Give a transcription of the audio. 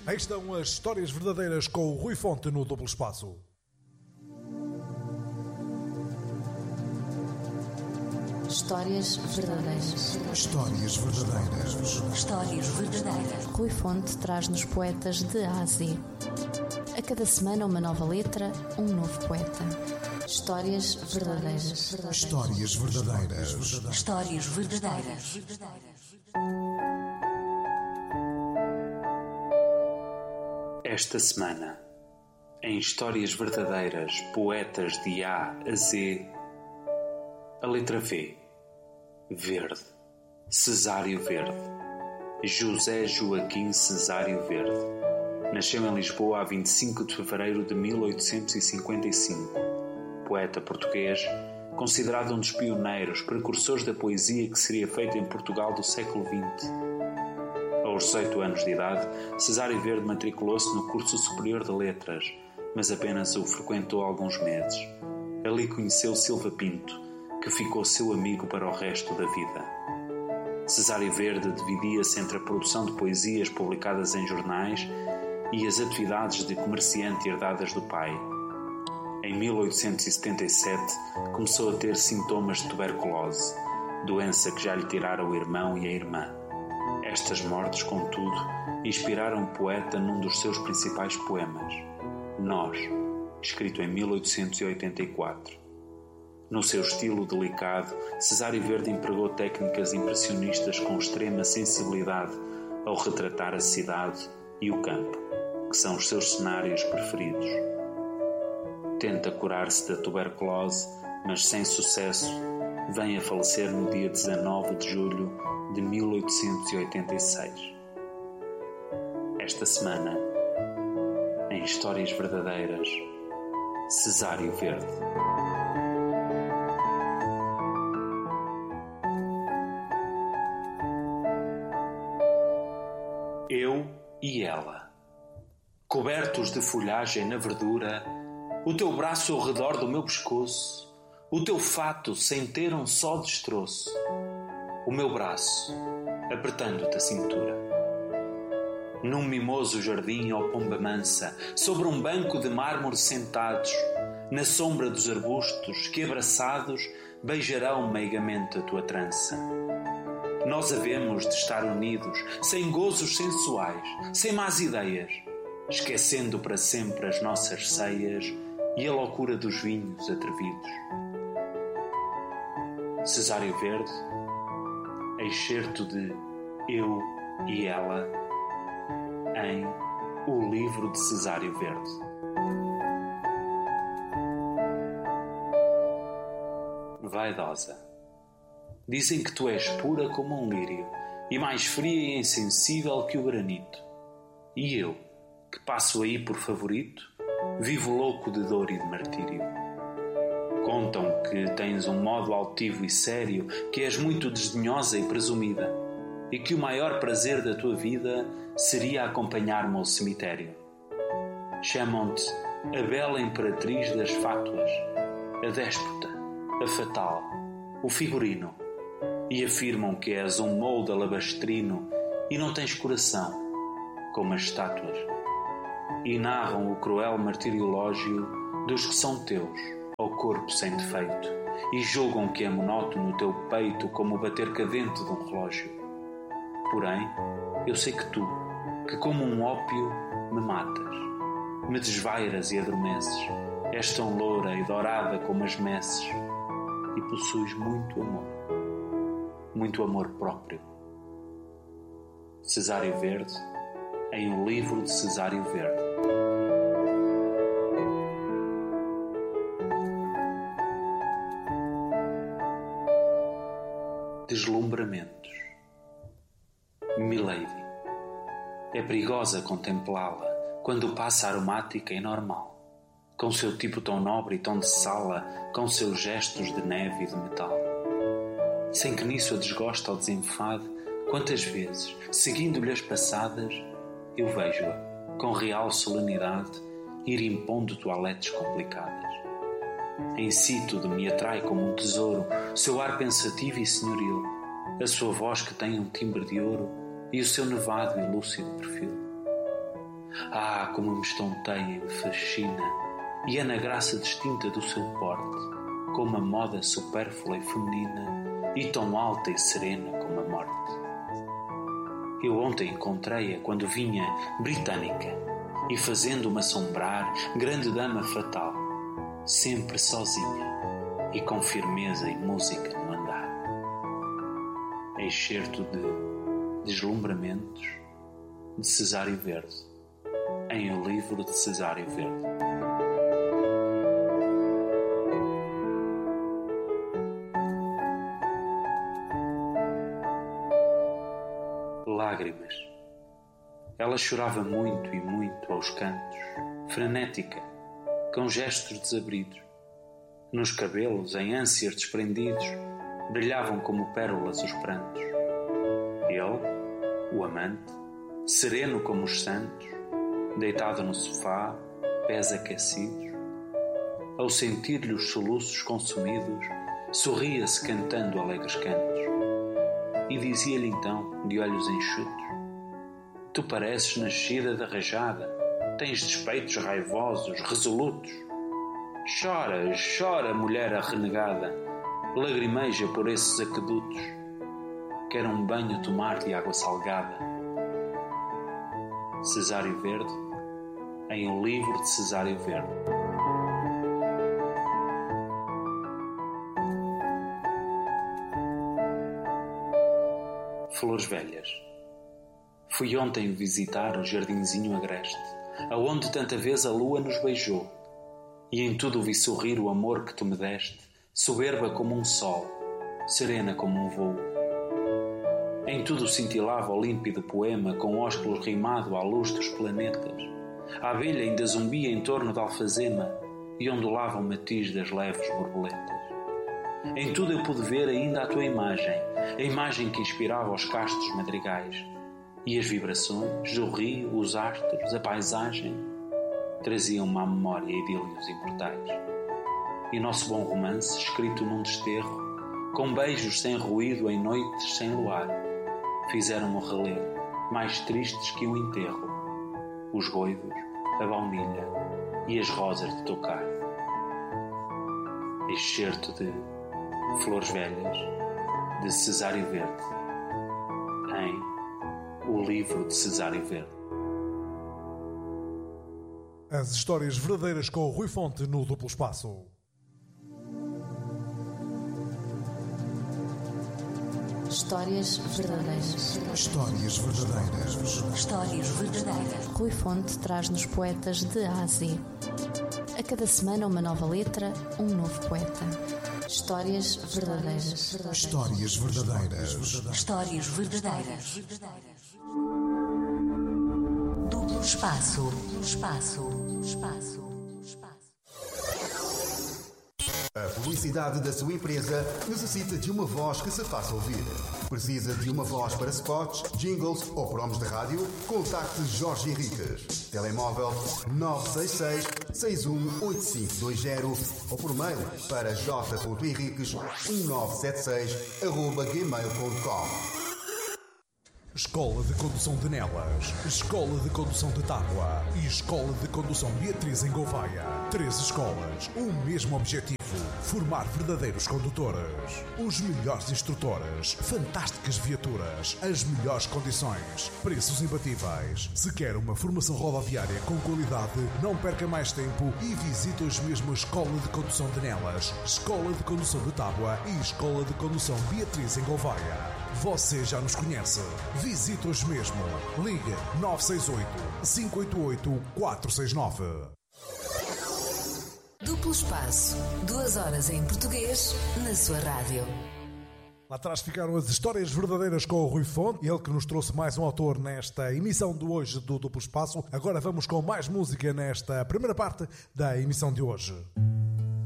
Aí estão as histórias verdadeiras com o Rui Fonte no Duplo Espaço. Histórias verdadeiras. Histórias verdadeiras. Histórias verdadeiras. Rui Fonte traz-nos poetas de A a Z. A cada semana uma nova letra, um novo poeta. Histórias verdadeiras. Histórias verdadeiras. Histórias verdadeiras. Esta semana, em Histórias Verdadeiras, Poetas de A a Z, a letra V, Verde, Cesário Verde, José Joaquim Cesário Verde. Nasceu em Lisboa a 25 de fevereiro de 1855. Poeta português, considerado um dos pioneiros, precursores da poesia que seria feita em Portugal do século XX. Aos 18 anos de idade, Cesário Verde matriculou-se no curso superior de letras, mas apenas o frequentou alguns meses. Ali conheceu Silva Pinto, que ficou seu amigo para o resto da vida. Cesário Verde dividia-se entre a produção de poesias publicadas em jornais e as atividades de comerciante herdadas do pai. Em 1877, começou a ter sintomas de tuberculose, doença que já lhe tirara o irmão e a irmã. Estas mortes, contudo, inspiraram o poeta num dos seus principais poemas, Nós, escrito em 1884. No seu estilo delicado, Cesário Verde empregou técnicas impressionistas com extrema sensibilidade ao retratar a cidade e o campo, que são os seus cenários preferidos. Tenta curar-se da tuberculose, mas sem sucesso, vem a falecer no dia 19 de julho de 1886. Esta semana, em Histórias Verdadeiras, Cesário Verde. Eu e ela, cobertos de folhagem na verdura, o teu braço ao redor do meu pescoço, o teu fato sem ter um só destroço, o meu braço apertando-te a cintura. Num mimoso jardim ou pomba mansa, sobre um banco de mármore sentados, na sombra dos arbustos que abraçados beijarão meigamente a tua trança. Nós havemos de estar unidos, sem gozos sensuais, sem más ideias, esquecendo para sempre as nossas ceias e a loucura dos vinhos atrevidos. Cesário Verde, excerto de Eu e Ela, em O Livro de Cesário Verde. Vaidosa. Dizem que tu és pura como um lírio e mais fria e insensível que o granito. E eu, que passo aí por favorito, vivo louco de dor e de martírio. Contam que tens um modo altivo e sério, que és muito desdenhosa e presumida, e que o maior prazer da tua vida seria acompanhar-me ao cemitério. Chamam-te a bela imperatriz das fátuas, a déspota, a fatal, o figurino, e afirmam que és um molde alabastrino e não tens coração, como as estátuas, e narram o cruel martiriológio dos que são teus, ao corpo sem defeito, e julgam que é monótono o teu peito como o bater cadente de um relógio. Porém, eu sei que tu, que como um ópio me matas, me desvairas e adormeces, és tão loura e dourada como as messes, e possuis muito amor próprio. Cesário Verde, em O Livro de Cesário Verde. Deslumbramentos. Milady. É perigosa contemplá-la quando passa aromática e normal, com seu tipo tão nobre e tão de sala, com seus gestos de neve e de metal. Sem que nisso a desgoste ou desenfade, quantas vezes, seguindo-lhe as passadas, eu vejo-a, com real solenidade, ir impondo toaletes complicadas. Em si tudo me atrai como um tesouro, seu ar pensativo e senhoril, a sua voz que tem um timbre de ouro e o seu nevado e lúcido perfil. Ah, como me estonteia e me fascina, e é na graça distinta do seu porte, com uma moda supérflua e feminina, e tão alta e serena como a morte. Eu ontem encontrei-a quando vinha britânica, e fazendo-me assombrar, grande dama fatal, sempre sozinha, e com firmeza e música no andar. Excerto de Deslumbramentos, de Cesário Verde, em O Livro de Cesário Verde. Lágrimas. Ela chorava muito e muito aos cantos, frenética, com gestos desabridos. Nos cabelos, em ânsias desprendidos, brilhavam como pérolas os prantos. Ele, o amante, sereno como os santos, deitado no sofá, pés aquecidos, ao sentir-lhe os soluços consumidos, sorria-se cantando alegres cantos. E dizia-lhe então, de olhos enxutos: Tu pareces nascida da rajada, tens despeitos raivosos, resolutos. Chora, chora, mulher arrenegada, lagrimeja por esses aquedutos. Quer um banho tomar de água salgada. Cesário Verde, em O Livro de Cesário Verde. Flores velhas. Fui ontem visitar o jardinzinho agreste, aonde tanta vez a lua nos beijou, e em tudo vi sorrir o amor que tu me deste, soberba como um sol, serena como um voo. Em tudo cintilava o límpido poema, com ósculos rimado à luz dos planetas. A abelha ainda zumbia em torno da alfazema, e ondulava o matiz das leves borboletas. Em tudo eu pude ver ainda a tua imagem, a imagem que inspirava os castos madrigais, e as vibrações, o rio, os astros, a paisagem, traziam-me à memória idílios imortais. E nosso bom romance, escrito num desterro, com beijos sem ruído em noites sem luar, fizeram-me reler, mais tristes que um enterro, os goivos, a baunilha e as rosas de tocar. Excerto de Flores Velhas, de Cesário Verde, em O Livro de Cesário Verde. As histórias verdadeiras com o Rui Fonte no Duplo Espaço. Histórias verdadeiras. Histórias verdadeiras. Histórias verdadeiras. Rui Fonte traz-nos poetas de A a Z. A cada semana uma nova letra, um novo poeta. Histórias verdadeiras. Histórias verdadeiras. Histórias verdadeiras. Duplo espaço. Duplo espaço. Duplo espaço. A publicidade da sua empresa necessita de uma voz que se faça ouvir. Precisa de uma voz para spots, jingles ou promos de rádio? Contacte Jorge Henriques. Telemóvel 966-618520 ou por mail para j.henriques1976@gmail.com. Escola de Condução de Nelas, Escola de Condução de Tábua e Escola de Condução Beatriz em Gouveia. 3 escolas, o mesmo objetivo: formar verdadeiros condutores. Os melhores instrutores, fantásticas viaturas, as melhores condições, preços imbatíveis. Se quer uma formação rodoviária com qualidade, não perca mais tempo e visite hoje mesmo a Escola de Condução de Nelas, Escola de Condução de Tábua e Escola de Condução Beatriz em Gouveia. Você já nos conhece. Visite hoje mesmo. Ligue 968-588-469. Duplo Espaço. 2 horas em português, na sua rádio. Lá atrás ficaram as histórias verdadeiras com o Rui Fonte, ele que nos trouxe mais um autor nesta emissão de hoje do Duplo Espaço. Agora vamos com mais música nesta primeira parte da emissão de hoje.